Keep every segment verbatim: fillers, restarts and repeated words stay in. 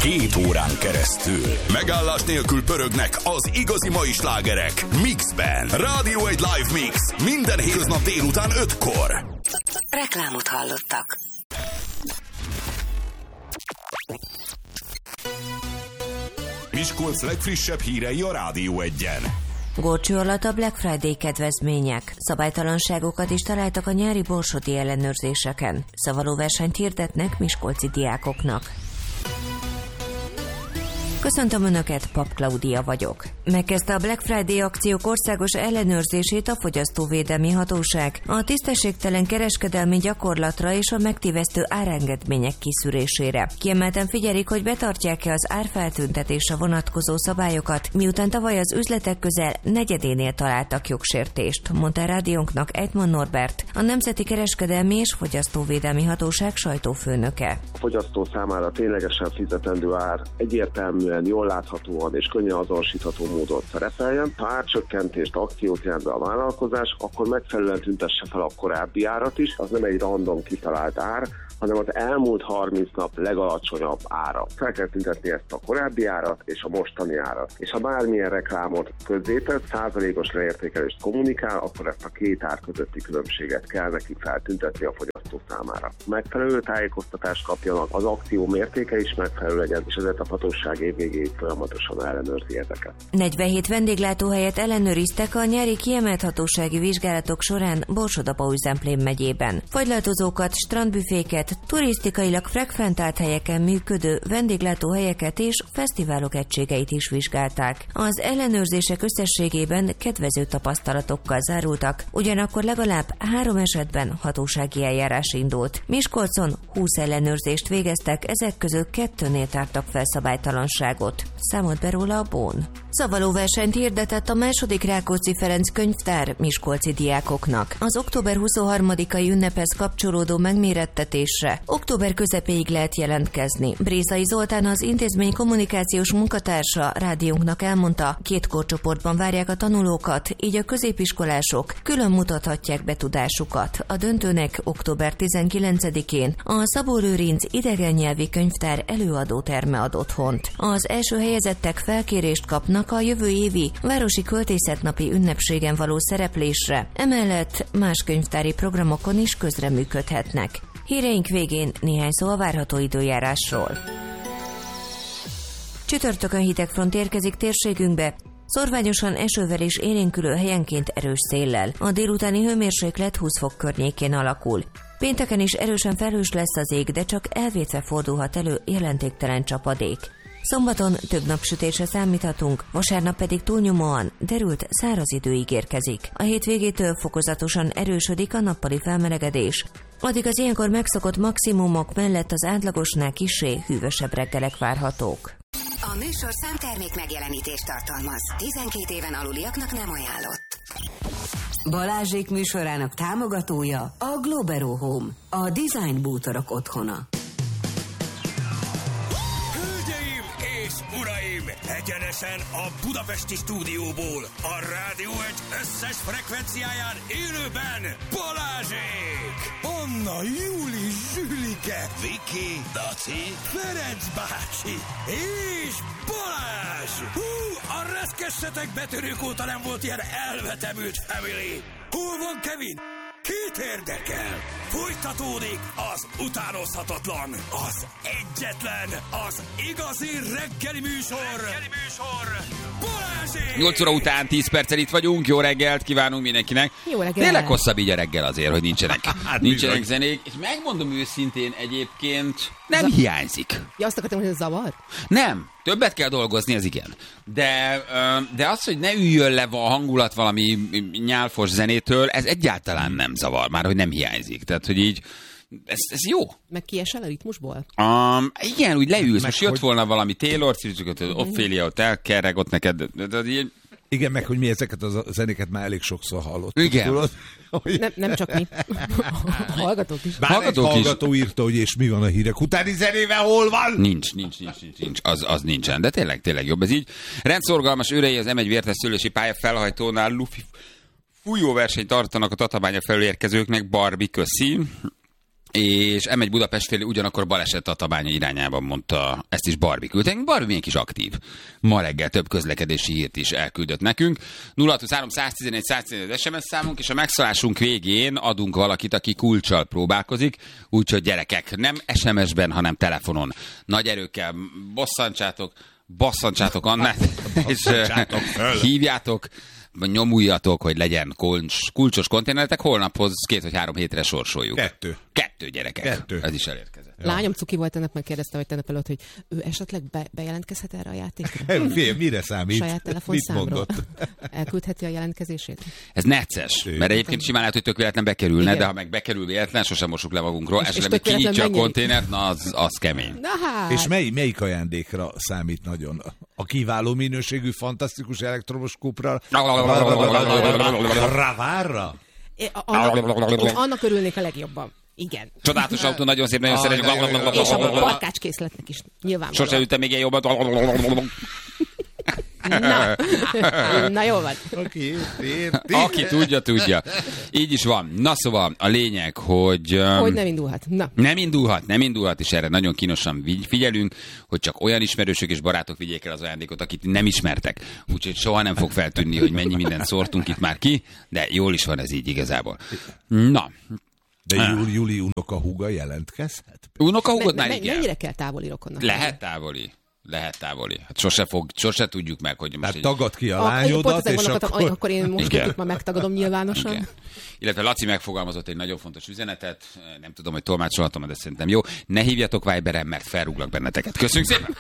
Két órán keresztül megállás nélkül pörögnek az igazi mai slágerek Mixben. Rádió egy live mix minden hétköznap délután ötkor. Reklámot hallottak. Miskolc legfrissebb hírei a Rádió egyen. Górcső alatt a Black Friday kedvezmények. Szabálytalanságokat is találtak a nyári borsodi ellenőrzéseken. Szavalóversenyt hirdetnek miskolci diákoknak. Köszöntöm Önöket, Pap Klaudia vagyok. Megkezdte a Black Friday akciók országos ellenőrzését a Fogyasztóvédelmi Hatóság, a tisztességtelen kereskedelmi gyakorlatra és a megtévesztő árengedmények kiszűrésére. Kiemelten figyelik, hogy betartják-e az árfeltüntetésre vonatkozó szabályokat, miután tavaly az üzletek közel negyedénél találtak jogsértést, mondta rádiónknak Ejtman Norbert, a Nemzeti Kereskedelmi és Fogyasztóvédelmi Hatóság sajtófőnöke. A fogyasztó számára ténylegesen fizetendő ár egyértelműen, jól láthatóan és könnyen azonosítható módon szerepeljen. Ha árcsökkentést, akciót jelent be a vállalkozás, akkor megfelelően tüntesse fel a korábbi árat is. Az nem egy random kitalált ár, hanem az elmúlt harminc nap legalacsonyabb ára. Fel kell tüntetni ezt a korábbi árat és a mostani árat. És ha bármilyen reklámot közzétett, százalékos leértékelést kommunikál, akkor ezt a két ár közötti különbséget kell neki feltüntetni a fogyasztó számára. Megfelelő tájékoztatást kapjanak, az akció mértéke is megfelelő legyen, és ezért a hatóság évvégéig folyamatosan ellenőrzi ezeket. negyvenhét vendéglátóhelyet ellenőriztek a nyári kiemelt hatósági vizsgálatok során Borsod-Abaúj-Zemplén megyében. Fagylaltozókat, strandbüféket, turisztikailag frekventált helyeken működő vendéglátóhelyeket és fesztiválok egységeit is vizsgálták. Az ellenőrzések összességében kedvező tapasztalatokkal zárultak, ugyanakkor legalább három esetben hatósági eljárás indult. Miskolcon húsz ellenőrzést végeztek, ezek közül kettőnél tártak fel szabálytalanságot. Számolt be róla a Bón. Szavalóversenyt hirdetett a második Rákóczi Ferenc könyvtár miskolci diákoknak. Az október huszonharmadikai ünnephez kapcsolódó megmérettetésre október közepéig lehet jelentkezni. Brézai Zoltán, az intézmény kommunikációs munkatársa rádiónknak elmondta, két korcsoportban várják a tanulókat, így a középiskolások külön mutathatják be tudásukat. A döntőnek október tizenkilencedikén a Szabó Lőrinc idegen nyelvi könyvtár előadóterme ad otthont. Az első helyezettek felkérést kapnak a jövő évi városi költészetnapi ünnepségen való szereplésre, emellett más könyvtári programokon is közreműködhetnek. Híreink végén néhány szó a várható időjárásról. Csütörtökön hideg front érkezik térségünkbe, szorványosan esővel és élénkülő helyenként erős széllel. A délutáni hőmérséklet húsz fok környékén alakul. Pénteken is erősen felhős lesz az ég, de csak elvétve fordulhat elő jelentéktelen csapadék. Szombaton több napsütésre számíthatunk, vasárnap pedig túlnyomóan derült száraz idő ígérkezik. A hétvégétől fokozatosan erősödik a nappali felmelegedés. Addig az ilyenkor megszokott maximumok mellett az átlagosnál kissé hűvösebb reggelek várhatók. A műsor számtermék megjelenítést tartalmaz. tizenkét éven aluliaknak nem ajánlott. Balázsék műsorának támogatója a Globero Home, a design bútorok otthona. Uraim, egyenesen a budapesti stúdióból, a Rádió egy összes frekvenciáján élőben Balázsék! Anna, Júli, Zsülike, Viki, Daci, Ferenc bácsi és Balázs! Hú, a reszkessetek betörők óta nem volt ilyen elvetemült family! Hol van Kevin? Kit érdekel? Folytatódik az utánozhatatlan, az egyetlen, az igazi reggeli műsor. Reggeli műsor. Balázsék! nyolc óra után tíz perccel itt vagyunk, jó reggelt kívánunk mindenkinek. Jó reggelt. Tényleg hosszabb így a reggel azért, hogy nincsenek, hát, nincsenek bizony. Zenék. És megmondom őszintén egyébként, nem Z- hiányzik. Ja, azt akartam, hogy ez zavar? Nem. Többet kell dolgozni, az igen. De, de az, hogy ne üljön le a hangulat valami nyálfos zenétől, ez egyáltalán nem zavar, már hogy nem hiányzik. Tehát, hogy így, ez, ez jó. Meg kiesel a ritmusból? Um, igen, úgy leülsz. Most jött hogy... volna valami Taylor, az Ophelia, ott elkerreg ott neked. De, így... Igen, meg hogy mi ezeket a zenéket már elég sokszor hallottuk. Igen. Tudod? Nem, nem csak mi. Hallgatók is. Bár hallgatók egy hallgató is. Írta, hogy és mi van a hírek utáni zenével, hol van? Nincs, nincs, nincs, nincs, nincs. Az, az nincsen, de tényleg, tényleg jobb ez így. Rendszorgalmas őrei az em egy vértesztülési pálya felhajtónál lufi fújóversenyt tartanak a Tatabánya felől érkezőknek. Barbie, köszi. és elmegy Budapest felé, ugyanakkor baleset Tatabánya irányában, mondta, ezt is Barbie küldte. Barbie milyen kis aktív. Ma reggel több közlekedési hírt is elküldött nekünk. nulla hat huszonhárom száztizenegy száztizenegy az es em es számunk, és a megszólásunk végén adunk valakit, aki kulccsal próbálkozik, úgyhogy gyerekek, nem es em es-ben, hanem telefonon. Nagy erőkkel bosszantsátok, basszantsátok Annát, és hívjátok, nyomuljatok, hogy legyen kulcs, kulcsos konténeretek, holnaphoz két vagy három hétre sorsoljuk. Kettő. Kettő gyerekek. Kettő. Ez is elérkezett. Ja. Lányom cuki volt, ennek megkérdezte, hogy tegnap előtt, hogy ő esetleg be, bejelentkezhet erre a játékra? Fél, mire számít? Saját telefonszámról. Elküldheti a jelentkezését? Ez necces, mert egyébként simán lehet, hogy tök véletlen bekerülne, igen. De ha meg bekerül véletlen, sosem mossuk le magunkról, és, esetleg még kinyitja a konténert, na az, az kemény. Na hát. És mely, melyik ajándékra számít nagyon? A kiváló minőségű, fantasztikus elektromos kupra? Ravárra? Annak, annak örülnék a legjobban. Igen. Csodálatos autó, nagyon szép, nagyon szeretjük. És a parkácskészletnek is nyilvánvalóan. Sose ültem még ilyen jobban. Na, na jó van. Aki, Aki tudja, tudja. Így is van. Na szóval a lényeg, hogy... Um, hogy nem indulhat. Na. Nem indulhat, nem indulhat, és erre nagyon kínosan figyelünk, hogy csak olyan ismerősök és barátok vigyék el az ajándékot, akit nem ismertek. Úgyhogy soha nem fog feltűnni, hogy mennyi mindent szórtunk itt már ki, de jól is van ez így igazából. Na. De Júli, Júli unokahúga jelentkezhet? Unokahúgod már me, igen. Mennyire kell távoli rokonnak? Lehet távoli. Lehet távoli. Hát sose, fog, sose tudjuk meg, hogy most... Hát tagad ki a lányodat, és akkor... akkor én most itt már megtagadom nyilvánosan. Igen. Illetve Laci megfogalmazott egy nagyon fontos üzenetet, nem tudom, hogy tolmácsolhatom, de szerintem jó. Ne hívjatok Viberen, mert felrúglak benneteket. Köszönjük szépen!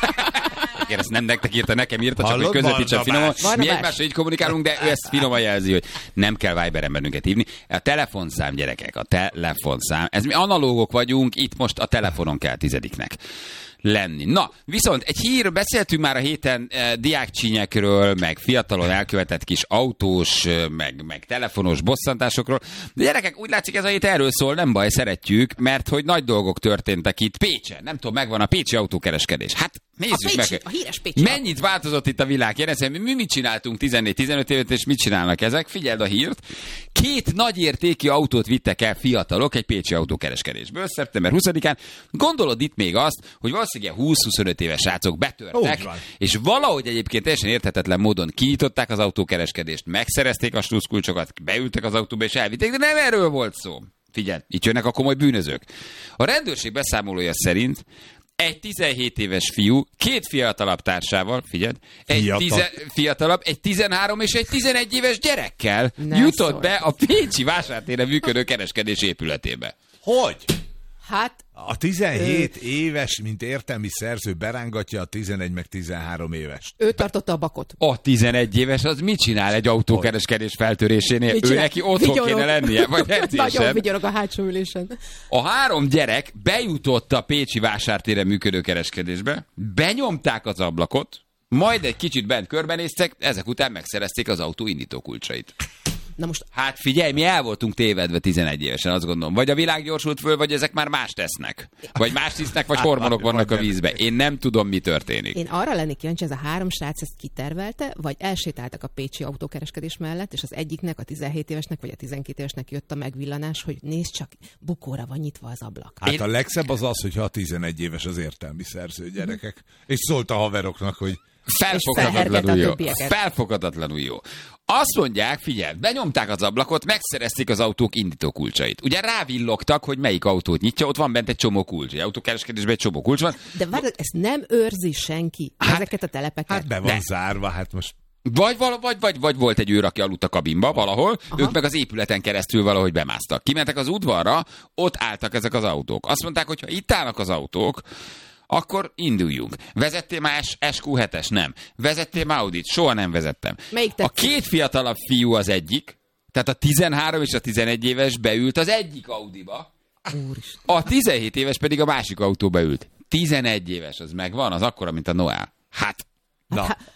Igen, ezt nem nektek írta, nekem írta, csak Hallod, hogy közvetítsen finoman. Mi Barnabás. egymásra így kommunikálunk, de ő ezt finoman jelzi, hogy nem kell Viberen bennünket hívni. A telefonszám, gyerekek, a telefonszám. Ez mi analógok vagyunk, itt most a telefonon kell tizediknek lenni. Na, viszont egy hír, beszéltünk már a héten eh, diákcsínyekről, meg fiatalon elkövetett kis autós, eh, meg, meg telefonos bosszantásokról. De gyerekek, úgy látszik, ez a hét erről szól, nem baj, szeretjük, mert hogy nagy dolgok történtek itt Pécsen. Nem tudom, megvan a pécsi autókereskedés. Hát nézzük a Pécsi, meg. A híres Pécsi. Mennyit változott itt a világ? Kérdezem, mi mit csináltunk tizennégy-tizenöt évet, és mit csinálnak ezek? Figyeld a hírt. Két nagyértékű autót vittek el fiatalok egy pécsi autókereskedésből szeptember huszadikán. Gondolod itt még azt, hogy valószínűleg húsz-huszonöt éves srácok betörtek, és valahogy egyébként teljesen érthetetlen módon kinyitották az autókereskedést, megszerezték a sluszkulcsokat, beültek az autóba és elvitték, de nem erről volt szó. Figyelj, itt jönnek a komoly bűnözők. A rendőrség beszámolója szerint egy tizenhét éves fiú, két fiatalabb társával, figyeld, egy Fiatal. tize, fiatalabb, egy tizenhárom és egy tizenegy éves gyerekkel Ne jutott szólj. be a pécsi vásártéren működő kereskedés épületébe. Hogy? Hát, A tizenhét éves, mint értelmi szerző berángatja a tizenegy meg tizenhárom évest. ő tartotta a bakot. A tizenegy éves az mit csinál egy autókereskedés feltörésénél? Mit Ő csinál? neki otthon Vigyorog. kéne lennie, vagy Nagyon edzésen. vigyorog a hátsó ülésen. A három gyerek bejutott a pécsi vásártéren működő kereskedésbe, benyomták az ablakot, majd egy kicsit bent körbenéztek, ezek után megszerezték az autó indítókulcsait. Na most Hát figyelj, mi el voltunk tévedve tizenegy évesen, azt gondolom. Vagy a világ gyorsult föl, vagy ezek már más tesznek. Vagy más tisznek, vagy hormonok vannak a vízbe. Én nem tudom, mi történik. én arra lennék kíváncsi, ez a három srác ezt kitervelte, vagy elsétáltak a pécsi autókereskedés mellett, és az egyiknek, a tizenhét évesnek, vagy a tizenkét évesnek jött a megvillanás, hogy nézd csak, bukóra van nyitva az ablak. Hát Én- a legszebb az az, hogyha a tizenegy éves az értelmi szerző gyerekek. És szólt a haveroknak, hogy Felfoghatatlanul felhergette a jó. többieket. Felfoghatatlanul jó. Azt mondják, figyelj, benyomták az ablakot, megszerezték az autók indítókulcsait. Ugye rávillogtak, hogy melyik autót nyitja, ott van bent egy csomó kulcs. Egy autókereskedésben egy csomó kulcs van. De várj, ezt nem őrzi senki, Hát- ezeket a telepeket. hát be van De. zárva, hát most Vagy, vala, vagy, vagy, vagy volt egy őr, aki aludt a kabinba valahol, aha. Ők meg az épületen keresztül valahogy bemásztak. Kimentek az udvarra, ott álltak ezek az autók. Azt mondták, hogy ha itt állnak az autók, akkor induljunk. Vezettél már es kú hetes? Nem. Vezettél már Audit? Soha nem vezettem. Melyik A tetszik? két fiatalabb fiú az egyik, tehát a tizenhárom és a tizenegy éves beült az egyik Audiba, Úristen. a tizenhét éves pedig a másik autóba ült. tizenegy éves, az megvan, az akkora, mint a Noel. Hát, na, hát,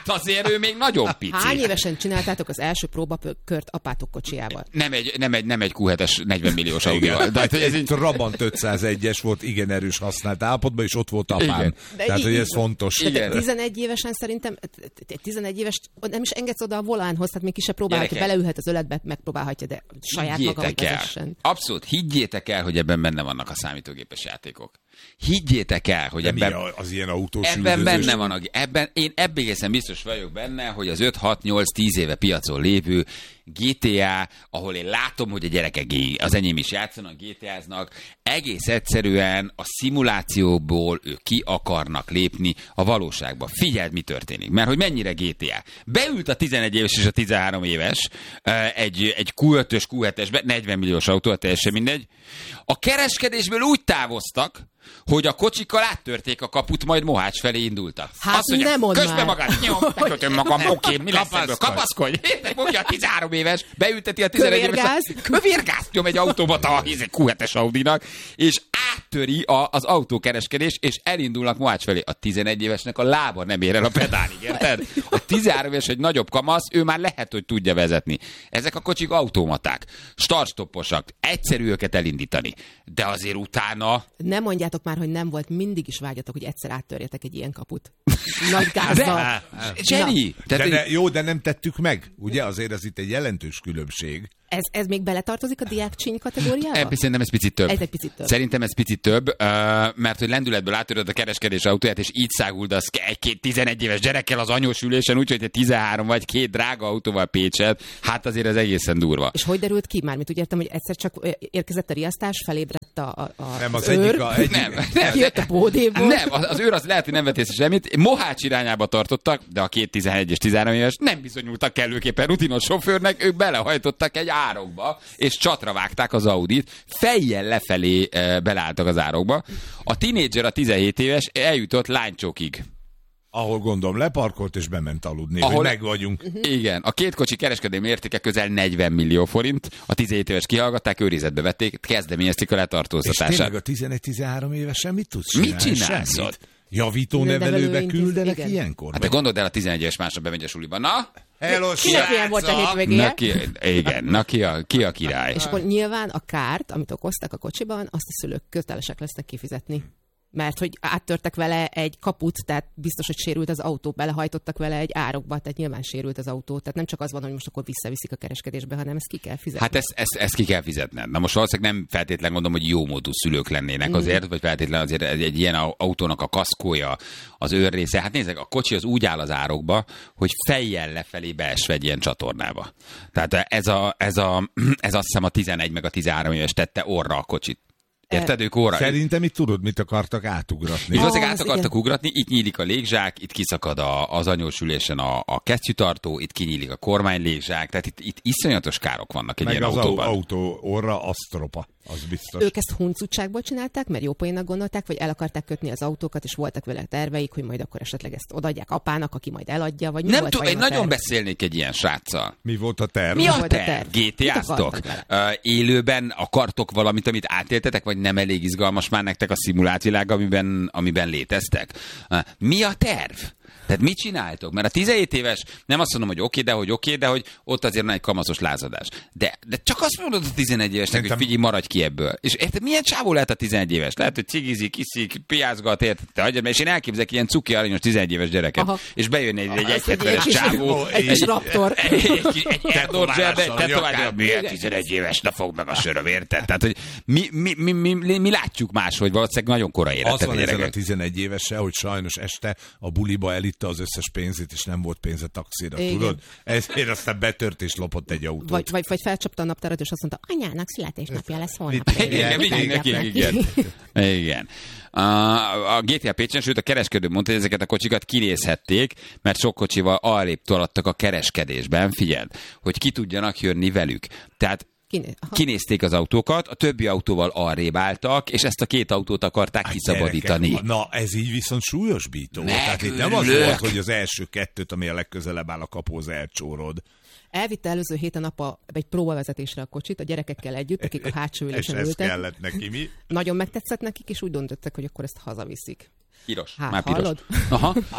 azért ő még nagyon pici. Hány évesen csináltátok az első próbakört apátok kocsijával? Nem egy, nem egy, nem egy kú hetes negyven milliós Audival. Tehát, ez egy Trabant ötszázegyes volt, igen erős használt állapotban, és ott volt apám. Tehát, hogy ez fontos. Igen. tizenegy évesen szerintem, tizenegy éves nem is engedsz oda a volánhoz, tehát még ki se próbálhatja, beleülhet az öletbe, megpróbálhatja, de saját maga, hogy vezessen. Abszolút, higgyétek el, hogy ebben benne vannak a számítógépes játékok. Higgyétek el, hogy de ebben, az ilyen autós ebben benne van, a, ebben, én ebben egészen biztos vagyok benne, hogy az öt hat nyolc tíz éve piacon lévő gé té á, ahol én látom, hogy a gyerekek, az enyém is játszanak, gé té á-znak, egész egyszerűen a szimulációból ők ki akarnak lépni a valóságba. Figyeld, mi történik, mert hogy mennyire gé té á. Beült a tizenegy éves és a tizenhárom éves egy, egy kú ötös, kú hetesbe, negyven milliós autó, teljesen mindegy. A kereskedésből úgy távoztak, hogy a kocsikkal áttörték a kaput, majd Mohács felé indultak. Hát azt mondja, nem mondd közbe már. magad, nyom, megkötöm magam, oké, mi lesz ebből? Kapaszkodj! Mondja a tizenhárom éves, beülteti a tizenegy éves. Kövérgáz nyom egy automata a kú hetes Audinak, és áttöri a, az autókereskedés, és elindulnak Mohács felé. A tizenegy évesnek a lába nem ér el a pedálig, érted? A tizenhárom éves egy nagyobb kamasz, ő már lehet, hogy tudja vezetni. Ezek a kocsik automaták, start-stopposak, egyszerű őket elindítani, de azért utána... Nem mondjátok már, hogy nem volt, mindig is vágyatok, hogy egyszer áttörjetek egy ilyen kaput. Nagy gázzal. Jenny! De ne, jó, de nem tettük meg. Ugye azért ez itt egy jelentős különbség. Ez, ez még beletartozik a diákcsíny kategóriába? Ebben szerintem ez picit több. Ez egy picit több. Szerintem ez picit több, uh, mert hogy lendületből átöröd a kereskedés autóját, és így száguld az egy-két tizenegy éves gyerekkel az anyós ülésen, úgyhogy egy tizenhárom vagy két drága autóval Pécset, hát azért ez egészen durva. És hogy derült ki? Mármint úgy értem, hogy egyszer csak érkezett a riasztás, felébredt a, a, a nem, az, az őr, egyik a, egyik. Nem, nem, kijött a bódéból. Nem, az, az őr az lehet, hogy nem vett észre semmit. Mohács irányába tartottak, de a két tizenegy és tizenhárom éves nem bizonyultak kellőképpen rutinos sofőrnek, ők belehajtottak egy árokba, és csatra vágták az Audit, fejjel lefelé e, beleálltak az árokba. A tinédzser, a tizenhét éves eljutott lánycsókig. Ahol gondolom leparkolt és bement aludni, ahol hogy meg vagyunk. Igen, a két kocsi kereskedelmi értéke közel negyven millió forint, a tizenhét éves kihallgatták, őrizetbe vették, kezdeményezték a letartóztatását. És tényleg a tizenegy-tizenhárom évesen mit tudsz csinálni? Mit csinálsz ott? Javító nevelőbe küldenek igen. ilyenkor? Hát te gondold el, a tizenegy éves másnap bemegy a suliba. Na? Hello, kinek milyen volt a hétvégéje? Na ki, igen, na ki a, ki a király? És akkor nyilván a kárt, amit okoztak a kocsiban, azt a szülők kötelesek lesznek kifizetni. Mert hogy áttörtek vele egy kaput, tehát biztos, hogy sérült az autó, belehajtottak vele egy árokba, tehát nyilván sérült az autó. Tehát nem csak az van, hogy most akkor visszaviszik a kereskedésbe, hanem ezt ki kell fizetni. Hát ezt, ezt, ezt ki kell fizetned. Na most valószínűleg nem feltétlenül gondolom, hogy jó módú szülők lennének azért, vagy feltétlenül azért egy, egy ilyen autónak a kaszkója, az őrrésze. Hát nézzek, a kocsi az úgy áll az árokba, hogy fejjel lefelé beesve egy ilyen csatornába. Tehát ez, a, ez, a, ez azt hiszem a tizenegy meg a tizenhárom éves tette orra a kocsit. Érted, ők óra? Szerintem itt tudod, mit akartak átugratni. Itt azért át akartak ugratni, itt nyílik a légzsák, itt kiszakad a, az anyós ülésen a, a kesztyűtartó, itt kinyílik a kormánylégzsák, tehát itt, itt iszonyatos károk vannak egy meg ilyen az autóban. Meg az autó orra asztropa, az biztos. Ők ezt huncutságból csinálták, mert jó poénnak gondolták, vagy el akarták kötni az autókat, és voltak vele terveik, hogy majd akkor esetleg ezt odaadják apának, aki majd eladja, vagy mi nem volt tudom, én nagyon terv? beszélnék egy ilyen sráccal. Mi volt a terv? Mi a volt terv? a terv? gé té á-ztok? Uh, élőben akartok valamit, amit átéltetek, vagy nem elég izgalmas már nektek a szimulált világ, amiben, amiben léteztek? Uh, mi a terv? Tehát mit csináltok? Mert a tizenhét éves, nem azt mondom, hogy oké, de hogy oké, de hogy ott azért van egy kamaszos lázadás. De, de csak azt mondod a tizenegy évesnek, Szerintem... hogy figyelj, maradj ki ebből. És érted, milyen csávó lehet a tizenegy éves? Lehet, hogy cigizik, iszik, piázgat, érted, te hagyjad, és én elképzelek ilyen cuki aranyos tizenegy éves gyereket. Aha. És bejönne egy, egy egyhetvenes csávó. Egy kis raptor. Egy Erdor zselbe, tetoválja, milyen tizenegy éves, ne fogd meg a söröm, érted? Tehát, hogy mi, mi, mi, mi, mi, mi látjuk máshogy, valószínűleg nagyon korai életet. Az van ezzel a tizenegy évese, hogy sajnos este a buliba elitte az összes pénzét, és nem volt pénz a taxira, igen. Tudod? Ezért aztán betört és lopott egy autót. Vagy, vagy, vagy felcsapta a naptárat, és azt mondta, anyának születésnapja lesz holnap. Igen, igen, igen, igen. Igen. A, a gé té á Pécsen, sőt a kereskedő mondta, hogy ezeket a kocsikat kinézhették, mert sok kocsival arrébb tolattak a kereskedésben, figyeld, hogy ki tudjanak jönni velük. Tehát Kiné- kinézték az autókat, a többi autóval arrébb álltak, és ezt a két autót akarták hát kiszabadítani. Gyerekek, na, ez így viszont súlyosbító. Tehát itt nem az volt, hogy az első kettőt, ami a legközelebb áll a kapóz, elcsórod. Elvitte előző héten apa egy próbavezetésre a kocsit, a gyerekekkel együtt, akik a hátsó ülésen ültek. És ez kellett neki, mi? Nagyon megtetszett nekik, és úgy döntöttek, hogy akkor ezt hazaviszik. Piros. Hát, már piros. hallod? Aha.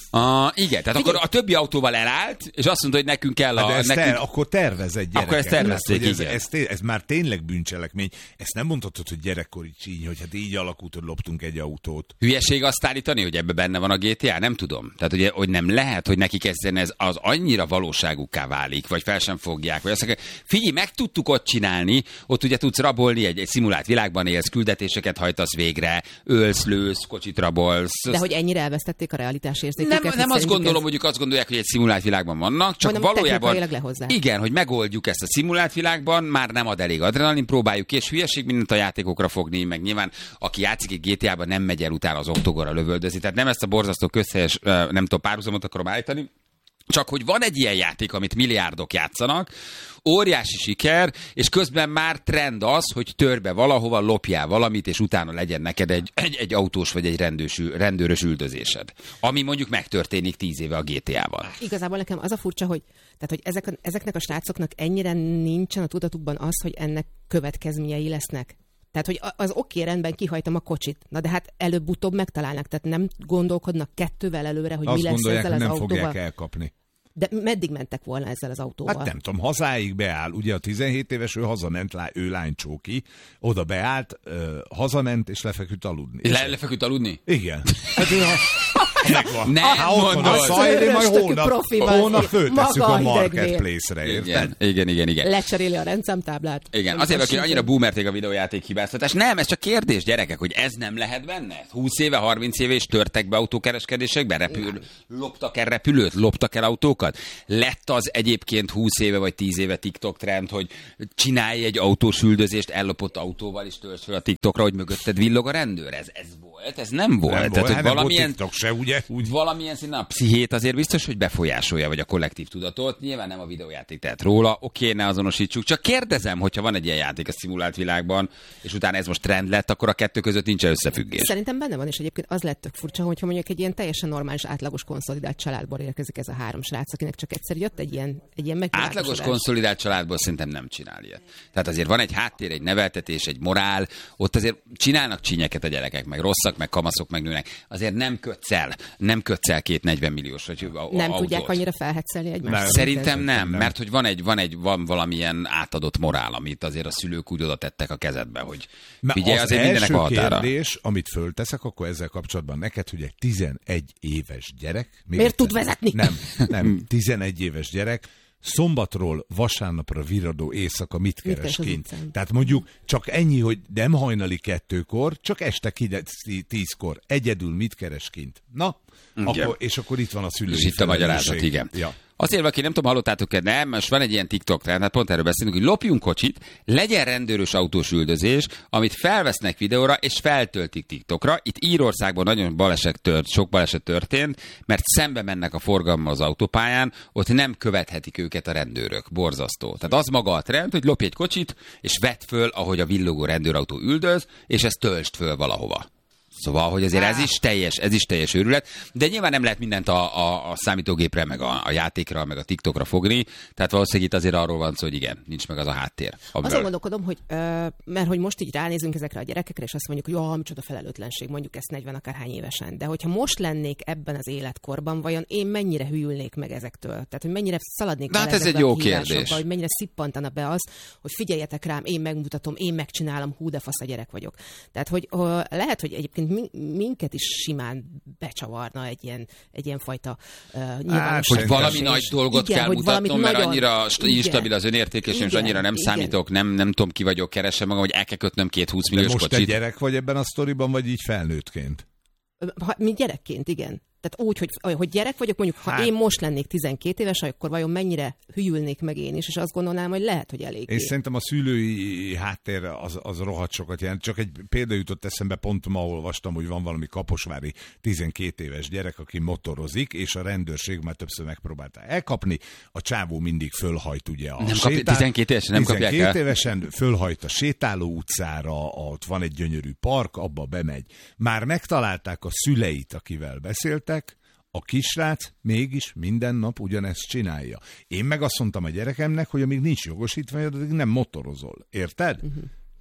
A, igen, tehát Figyelj. Akkor a többi autóval elállt, és azt mondta, hogy nekünk kell a... De ezt nekünk... ter, akkor tervez egy gyereket. Akkor ezt tervezték, ez, igen. Ez, ez, ez már tényleg bűncselekmény. Ezt nem mondhatod, hogy gyerekkori csíny, hogy hát így alakult, hogy loptunk egy autót. Hülyeség azt állítani, hogy ebbe benne van a gé té á? Nem tudom. Tehát, ugye, hogy nem lehet, hogy nekik ezen ez az annyira valóságukká válik, vagy fel sem fogják, vagy azt mondják, figyelj, meg tudtuk ott csinálni, ott ugye tudsz rabolni, egy, egy szimulált világban élsz, küldetéseket hajtasz végre, ölsz, lősz, kocsit rabolsz. De hogy ennyire elvesztették a realitás érzéküket? Nem, nem azt gondolom, hogy ők azt gondolják, hogy egy szimulált világban vannak, csak Mondom, valójában igen, hogy megoldjuk ezt a szimulált világban, már nem ad elég adrenalin, próbáljuk ki, és hülyeség mindent a játékokra fogni, meg nyilván aki játszik egy gé té á-ban nem megy el utána az oktogonra lövöldözni. Tehát nem ezt a borzasztó közhelyes, nem tudom, párhuzamot akarom állítani, csak hogy van egy ilyen játék, amit milliárdok játszanak, óriási siker, és közben már trend az, hogy törbe valahova, lopjál valamit, és utána legyen neked egy, egy, egy autós vagy egy rendős, rendőrös üldözésed. Ami mondjuk megtörténik tíz éve a gé té á-val. Igazából nekem az a furcsa, hogy, tehát, hogy ezek, ezeknek a srácoknak ennyire nincsen a tudatukban az, hogy ennek következményei lesznek. Tehát, hogy az oké, rendben, kihajtom a kocsit. Na de hát előbb-utóbb megtalálnak. Tehát nem gondolkodnak kettővel előre, hogy azt mi lesz gondolják, ezzel az nem autóval. fogják elkapni. De meddig mentek volna ezzel az autóval? Hát nem tudom, hazáig beáll. Ugye a tizenhét éves, ő hazament, lá, ő lánycsóki, oda beállt, ö, hazament, és lefeküdt aludni. Le, lefeküdt aludni? Igen. Hát ő a... Megvan. Nem ha ott van a Szajli, majd hónap, hónap föltesszük a Marketplace-re, igen, igen, igen, igen. Lecseréli a rendszámtáblát. Igen, azért, aki annyira boomerték a videójáték hibáztatás. Nem, ez csak kérdés, gyerekek, hogy ez nem lehet benne? húsz éve, harminc éve is törtek be autókereskedésekbe, repül, loptak el repülőt, loptak el autókat. Lett az egyébként húsz éve vagy tíz éve TikTok trend, hogy csinálj egy autós üldözést ellopott autóval, és töltsd fel a TikTokra, hogy mögötted villog a rendőr. Ez, ez volt, ez nem volt. Nem Tehát, volt, hogy nem valamilyen, volt TikTok se, ugye? Úgy. Valamilyen szinten a pszichét azért biztos, hogy befolyásolja, vagy a kollektív tudatot. Nyilván nem a videójáték tehet róla, oké, ne azonosítsuk. Csak kérdezem, hogyha van egy ilyen játék a szimulált világban, és utána ez most trend lett, akkor a kettő között nincs összefüggés. Szerintem benne van, és egyébként az lett tök furcsa, hogyha mondjuk egy ilyen teljesen normális, átlagos konszolidált családból érkezik ez a három srác, akinek csak egyszer jött egy ilyen, egy ilyen megvilágosodás. Átlagos konszolidált családból szerintem nem csinál ilyet. Tehát azért van egy háttér, egy neveltetés, egy morál, ott azért csinálnak csínyeket a gyerekek, meg rosszak, meg kamaszok, meg nőnek. Azért nem kötsz el, nem kötsz el két negyven milliós vagy a, a, nem autót. tudják annyira felhetszelni egymást. Nem. Szerintem nem, nem, mert hogy van egy, van egy, van valamilyen átadott morál, amit azért a szülők úgy oda tettek a kezedbe, hogy figyelj, az azért mindenek a határa. kérdés, amit fölteszek, akkor ezzel kapcsolatban neked, hogy egy tizenegy éves gyerek... Miért egyszer, tud vezetni? Nem, nem, tizenegy éves gyerek szombatról vasárnapra virradó éjszaka mit keres kint? Tehát mondjuk csak ennyi, hogy nem hajnali kettőkor, csak este tízkor. Egyedül mit keres kint? Na, akkor, és akkor itt van a szülői. És itt a magyarázat, igen. Ja. Azért, aki nem tudom, hallottátok-e, nem, most van egy ilyen TikTok trend, hát pont erről beszélünk, hogy lopjunk kocsit, legyen rendőrös autós üldözés, amit felvesznek videóra, és feltöltik TikTokra. Itt Írországban nagyon baleset tört, sok baleset történt, mert szembe mennek a forgalommal az autópályán, ott nem követhetik őket a rendőrök. Borzasztó. Tehát az maga a trend, hogy lopj egy kocsit, és vedd föl, ahogy a villogó rendőrautó üldöz, és ezt töltsd föl valahova. Szóval, hogy azért ez is teljes, ez is teljes őrület, de nyilván nem lehet mindent a, a, a számítógépre, meg a, a játékra, meg a TikTokra fogni, tehát valószínűleg itt azért arról van szó, hogy igen, nincs meg az a háttér. Amiből... Azon gondolkodom, hogy, uh, mert hogy most így ránézünk ezekre a gyerekekre, és azt mondjuk, hogy jó, micsoda felelőtlenség, mondjuk ezt negyven akárhány évesen, de hogyha most lennék ebben az életkorban, vajon én mennyire hülyülnék meg ezektől? Tehát, hogy mennyire szaladnék hát ez egy jó kérdés. Hogy mennyire szippantana be az, hogy figyeljetek rám, én megmutatom, én megcsinálom, hú, de fasz a gyerek vagyok. Tehát, hogy uh, lehet, hogy egyébként minket is simán becsavarna egy ilyen, egy ilyen fajta uh, nyilvános. Hogy valami nagy dolgot igen, kell mutatnom, mert nagyon, annyira instabil az önértékesem, és annyira nem igen. számítok, nem, nem tudom, ki vagyok, keresem magam, hogy el kell kötnöm két húsz milliós kocsit. most te gyerek vagy ebben a sztoriban, vagy így felnőttként? Ha, mi gyerekként, igen. Tehát úgy, hogy, hogy gyerek vagyok, mondjuk, ha hát. én most lennék tizenkét éves, akkor vajon mennyire hülyülnék meg én is, és azt gondolnám, hogy lehet, hogy elég. Én szerintem a szülői háttér az, az rohadt sokat jelent. Csak egy példa jutott eszembe, pont ma olvastam, hogy van valami kaposvári tizenkét éves gyerek, aki motorozik, és a rendőrség már többször megpróbálta elkapni. A csávó mindig fölhajt ugye a nem sétál... kapja, tizenkét évesen nem kapják el. tizenkét évesen fölhajt a sétáló utcára, ott van egy gyönyörű park, abba bemegy. Már megtalálták a szüleit, akivel beszélt. A kisrác mégis minden nap ugyanezt csinálja. Én meg azt mondtam a gyerekemnek, hogy amíg nincs jogosítvány, addig nem motorozol. Érted? Uh-huh.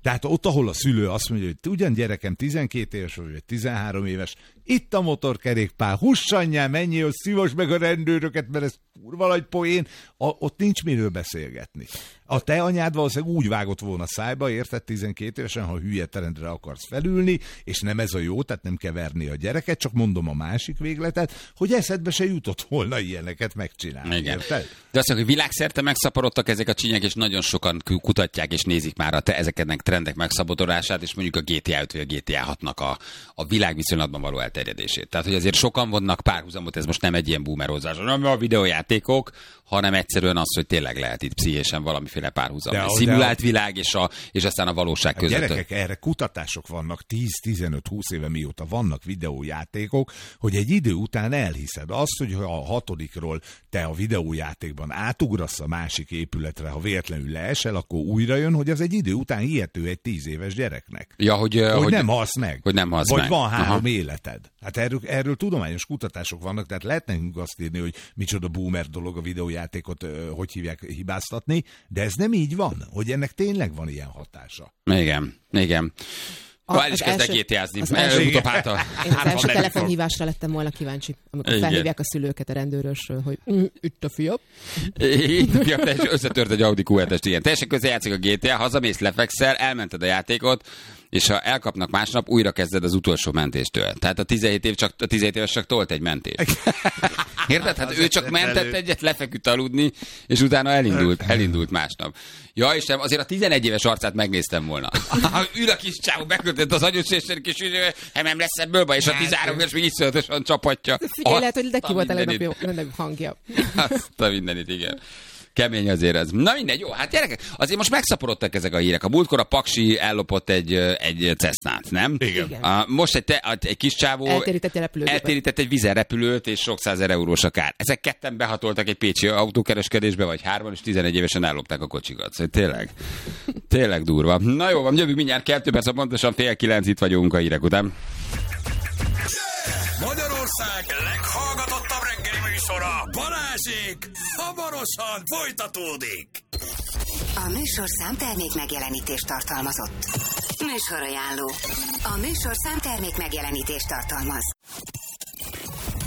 Tehát ott, ahol a szülő azt mondja, hogy ugyan gyerekem tizenkét éves vagy tizenhárom éves, itt a motorkerékpár, hussanyjál, menjél, szívos meg a rendőröket, mert ez kurva nagy poén, a, ott nincs miről beszélgetni. A te anyád valószínűleg úgy vágott volna szájba, érted, tizenkét évesen, ha hülye terendre akarsz felülni, és nem ez a jó, tehát nem kell verni a gyereket, csak mondom a másik végletet, hogy eszedbe se jutott volna ilyeneket megcsinálni. Igen. Érted? De azt mondja, hogy világszerte megszaporodtak ezek a csinyek, és nagyon sokan kutatják és nézik már a te ezeknek trendek megszaporodását, és mondjuk a gé té á öt vagy a gé té á hatnak a, a világviszonylatban való elterjedését. Tehát, hogy azért sokan vonnak párhuzamot, ez most nem egy ilyen boomerozás, nem a videójátékok, hanem egyszerűen az, hogy tényleg lehet itt pszichésen valamiféle párhuzam. A szimulált világ és, a, és aztán a valóság a között. Gyerekek, erre kutatások vannak tíz-tizenöt-húsz éve mióta vannak videójátékok, hogy egy idő után elhiszed azt, hogy ha a hatodikról te a videójátékban átugrasz a másik épületre, ha véletlenül leesel, akkor újra jön, hogy az egy idő után hihető egy tíz éves gyereknek. Ja, hogy, hogy, hogy nem halsz meg. Hogy nem halsz Vagy meg. van három Aha. életed. Hát erről, erről tudományos kutatások vannak, tehát lehet nekünk azt írni, hogy micsoda boomer dolog a videójátékot, hogy hívják, hibáztatni, de ez nem így van, hogy ennek tényleg van ilyen hatása. Igen, igen. A, el is kezdek gé té ázni. Az első, Utóbb hát a, én az első telefonhívásra lettem volna kíváncsi, amikor igen. felhívják a szülőket a rendőrösről, hogy mm, itt a fiam. Itt a fiam, teljesen összetört egy Audi kú hetest, igen. Teljesen közé játszik a gé té á, hazamész, lefekszel, elmented a játékot, és ha elkapnak másnap, újra kezded az utolsó mentéstől. Tehát a tizenhét, év csak, a tizenhét éves csak tolt egy mentést. Érted? Hát ő csak mentett egyet, lefeküdt aludni, és utána elindult, elindult másnap. Ja, és nem, azért a tizenegy éves arcát megnéztem volna. Ül a kis csávó, beköltött az agyosésért, és nem lesz ebből baj, és a tizenhárom éves még iszonyatosan csapatja. Figyelj, lehet, hogy neki volt a legnagyobb hangja. Azt a mindenit, igen. Kemény azért ez. Na mindegy, jó, hát gyerekek, azért most megszaporodtak ezek a hírek. A múltkor a Paksi ellopott egy, egy Cessnát, nem? Igen. A, most egy, te, egy kis csávó eltérített egy repülőgépet. Eltérített egy vízerrepülőt, és sok százezer eurós a kár. Ezek ketten behatoltak egy pécsi autókereskedésbe, vagy hárman, és tizenegy évesen ellopták a kocsikat. Szóval tényleg, tényleg durva. Na jó, van, jövő mindjárt kettő perc, pontosan fél kilenc, itt vagyunk a hírek után. Magyarország leghallgatottabb reggeli műsora, Balázsék, hamarosan folytatódik. A műsor számtermék megjelenítést tartalmazott. Műsorajánló. A műsor számtermék megjelenítést tartalmaz.